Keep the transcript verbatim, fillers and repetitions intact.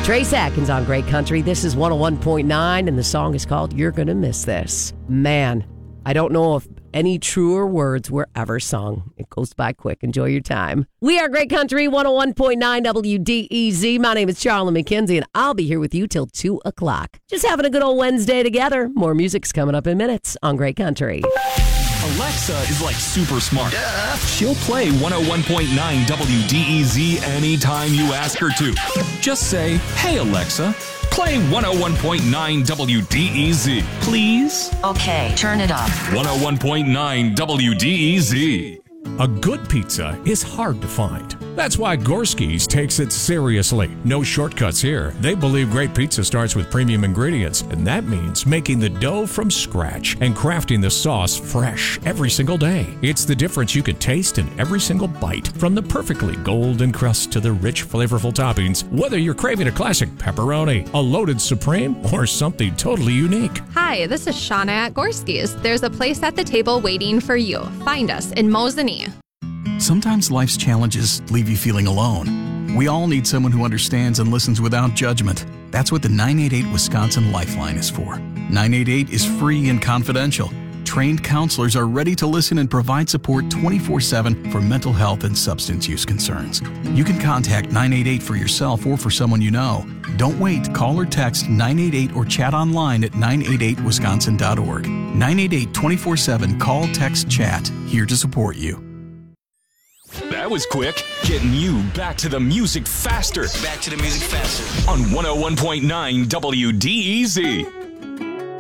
Trace Atkins on Great Country. This is one oh one point nine, and the song is called You're Gonna Miss This. Man, I don't know if any truer words were ever sung. It goes by quick. Enjoy your time. We are Great Country, one oh one point nine W D E Z. My name is Charlie McKenzie, and I'll be here with you till two o'clock. Just having a good old Wednesday together. More music's coming up in minutes on Great Country. Alexa is like super smart. Yeah. She'll play one oh one point nine W D E Z anytime you ask her to. Just say, hey, Alexa, play one oh one point nine W D E Z, please. Okay, turn it up. one oh one point nine W D E Z. A good pizza is hard to find. That's why Gorski's takes it seriously. No shortcuts here. They believe great pizza starts with premium ingredients, and that means making the dough from scratch and crafting the sauce fresh every single day. It's the difference you can taste in every single bite, from the perfectly golden crust to the rich, flavorful toppings, whether you're craving a classic pepperoni, a loaded supreme, or something totally unique. Hi, this is Shauna at Gorski's. There's a place at the table waiting for you. Find us in Mosinee. Sometimes life's challenges leave you feeling alone. We all need someone who understands and listens without judgment. That's what the nine eight eight Wisconsin Lifeline is for. nine eight eight is free and confidential. Trained counselors are ready to listen and provide support twenty-four seven for mental health and substance use concerns. You can contact nine eight eight for yourself or for someone you know. Don't wait. Call or text nine eight eight or chat online at nine eight eight wisconsin dot org. nine eight eight twenty-four seven Call, text, chat. Here to support you. That was quick. Getting you back to the music faster. Back to the music faster. On one oh one point nine W D E Z.